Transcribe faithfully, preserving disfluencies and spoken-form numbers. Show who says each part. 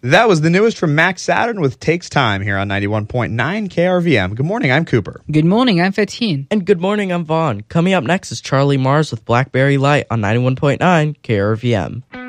Speaker 1: That was the newest from Max Saturn with Takes Time here on ninety-one point nine K R V M. Good morning, I'm Cooper.
Speaker 2: Good morning, I'm Fatin.
Speaker 3: And good morning, I'm Vaughn. Coming up next is Charlie Mars with Blackberry Light on ninety-one point nine K R V M.